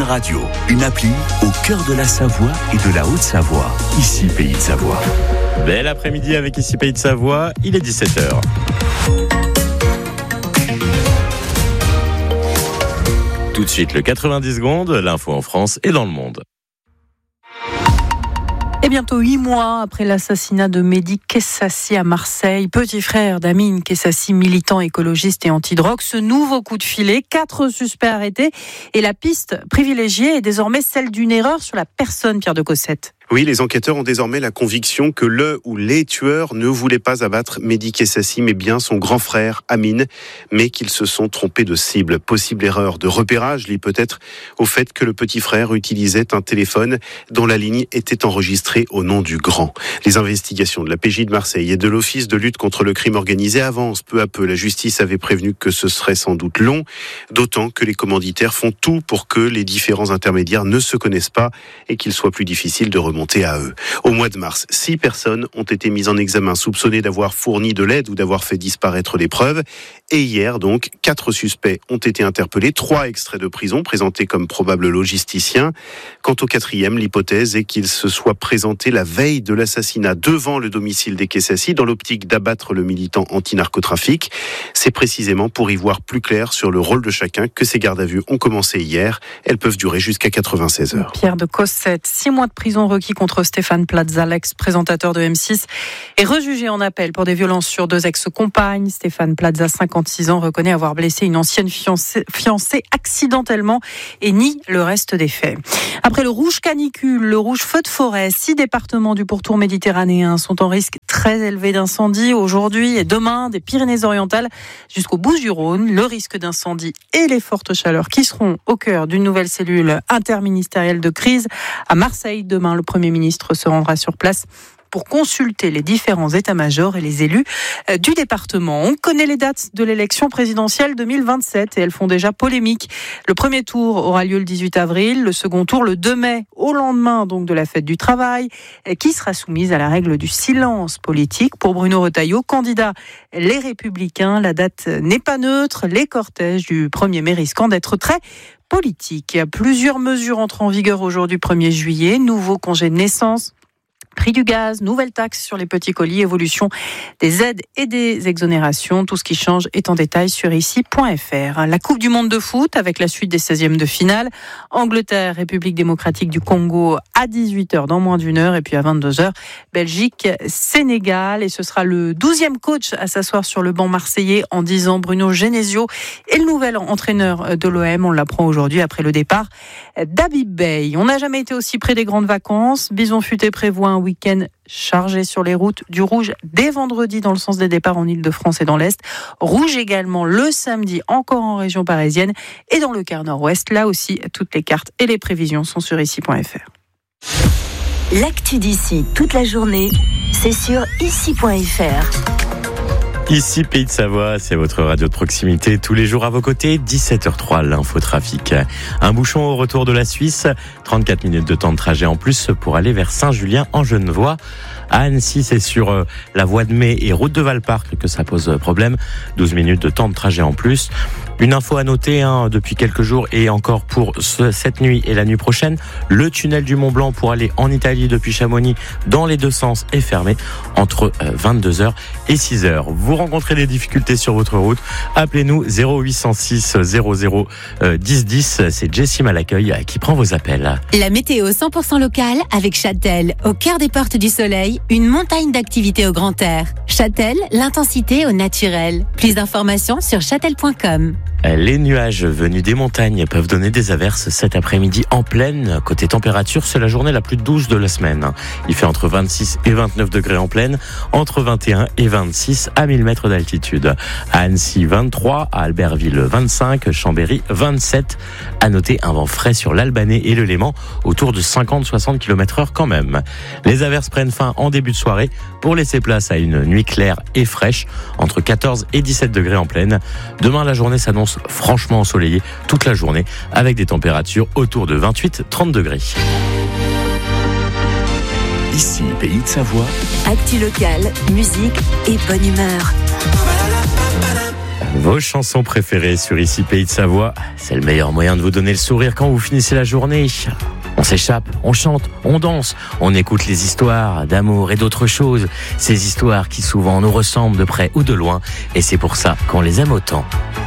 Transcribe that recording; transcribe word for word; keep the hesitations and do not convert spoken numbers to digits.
Radio, une appli au cœur de la Savoie et de la Haute-Savoie. Ici, Pays de Savoie. Bel après-midi avec Ici Pays de Savoie, il est dix-sept heures. Tout de suite, le quatre-vingt-dix secondes, l'info en France et dans le monde. Et bientôt huit mois après l'assassinat de Mehdi Kessassi à Marseille, petit frère d'Amine Kessassi, militant écologiste et anti-drogue, ce nouveau coup de filet, quatre suspects arrêtés et la piste privilégiée est désormais celle d'une erreur sur la personne, Pierre de Cossette. Oui, les enquêteurs ont désormais la conviction que le ou les tueurs ne voulaient pas abattre Mehdi Kessassi, mais bien son grand frère Amine, mais qu'ils se sont trompés de cible. Possible erreur de repérage liée peut-être au fait que le petit frère utilisait un téléphone dont la ligne était enregistrée au nom du grand. Les investigations de la P J de Marseille et de l'Office de lutte contre le crime organisé avancent peu à peu. La justice avait prévenu que ce serait sans doute long, d'autant que les commanditaires font tout pour que les différents intermédiaires ne se connaissent pas et qu'il soit plus difficile de remonter à eux. Au mois de mars, six personnes ont été mises en examen soupçonnées d'avoir fourni de l'aide ou d'avoir fait disparaître les preuves. Et hier, donc, quatre suspects ont été interpellés, trois extraits de prison présentés comme probables logisticiens. Quant au quatrième, l'hypothèse est qu'il se soit présenté la veille de l'assassinat devant le domicile des Kessassi dans l'optique d'abattre le militant anti-narcotrafic. C'est précisément pour y voir plus clair sur le rôle de chacun que ces gardes à vue ont commencé hier. Elles peuvent durer jusqu'à quatre-vingt-seize heures. Pierre de Cossette, six mois de prison requis contre Stéphane Plaza, l'ex-présentateur de M six, est rejugé en appel pour des violences sur deux ex-compagnes. Stéphane Plaza, cinquante-six ans, reconnaît avoir blessé une ancienne fiancée, fiancée accidentellement et nie le reste des faits. Après le rouge canicule, le rouge feu de forêt, six départements du pourtour méditerranéen sont en risque très élevé d'incendie aujourd'hui et demain, des Pyrénées-Orientales jusqu'aux Bouches-du-Rhône. Le risque d'incendie et les fortes chaleurs qui seront au cœur d'une nouvelle cellule interministérielle de crise. À Marseille, demain, le Premier ministre se rendra sur place pour consulter les différents états-majors et les élus du département. On connaît les dates de l'élection présidentielle deux mille vingt-sept et elles font déjà polémique. Le premier tour aura lieu le dix-huit avril, le second tour le deux mai, au lendemain donc de la fête du travail, qui sera soumise à la règle du silence politique. Pour Bruno Retailleau, candidat Les Républicains, la date n'est pas neutre. Les cortèges du premier mai risquant d'être très politique. Plusieurs mesures entrent en vigueur aujourd'hui premier juillet. Nouveau congé de naissance, prix du gaz, nouvelle taxe sur les petits colis, évolution des aides et des exonérations. Tout ce qui change est en détail sur ici point f r. La Coupe du Monde de foot avec la suite des seizièmes de finale. Angleterre, République démocratique du Congo à dix-huit heures dans moins d'une heure. Et puis à vingt-deux heures, Belgique, Sénégal. Et ce sera le douzième coach à s'asseoir sur le banc marseillais en dix ans, Bruno Genesio. Et le nouvel entraîneur de l'O M, on l'apprend aujourd'hui après le départ d'Habib Beye. On n'a jamais été aussi près des grandes vacances. Bison Futé prévoit un week-end chargé sur les routes, du rouge dès vendredi dans le sens des départs en Ile-de-France et dans l'Est. Rouge également le samedi encore en région parisienne et dans le quart nord-ouest. Là aussi, toutes les cartes et les prévisions sont sur ici point f r. L'actu d'ici toute la journée, c'est sur ici point f r. Ici Pays de Savoie, c'est votre radio de proximité tous les jours à vos côtés, dix-sept heures trois, l'infotrafic. Un bouchon au retour de la Suisse, trente-quatre minutes de temps de trajet en plus pour aller vers Saint-Julien en Genevois. À Annecy, c'est sur la voie de Mai et route de Valparc que ça pose problème, douze minutes de temps de trajet en plus. Une info à noter hein, depuis quelques jours et encore pour ce, cette nuit et la nuit prochaine, le tunnel du Mont Blanc pour aller en Italie depuis Chamonix dans les deux sens est fermé entre vingt-deux heures et six heures. Vous rencontrez des difficultés sur votre route, appelez-nous zéro huit cent six zéro zéro dix dix, c'est Jessim à l'accueil qui prend vos appels. La météo cent pour cent locale avec Châtel, au cœur des portes du soleil, une montagne d'activités au grand air. Châtel, l'intensité au naturel. Plus d'informations sur châtel point com. Les nuages venus des montagnes peuvent donner des averses cet après-midi en pleine. Côté température, c'est la journée la plus douce de la semaine. Il fait entre vingt-six et vingt-neuf degrés en pleine, entre vingt et un et vingt-six à mille mètres d'altitude. À Annecy, vingt-trois, à Albertville, vingt-cinq, Chambéry, vingt-sept. À noter un vent frais sur l'Albanais et le Léman, autour de cinquante à soixante kilomètres heure quand même. Les averses prennent fin en début de soirée pour laisser place à une nuit claire et fraîche, entre quatorze et dix-sept degrés en pleine. Demain, la journée s'annonce franchement ensoleillée toute la journée, avec des températures autour de vingt-huit à trente degrés. Ici, Pays de Savoie. Actu locale, musique et bonne humeur. Vos chansons préférées sur Ici Pays de Savoie, c'est le meilleur moyen de vous donner le sourire quand vous finissez la journée. On s'échappe, on chante, on danse, on écoute les histoires d'amour et d'autres choses. Ces histoires qui souvent nous ressemblent de près ou de loin, et c'est pour ça qu'on les aime autant.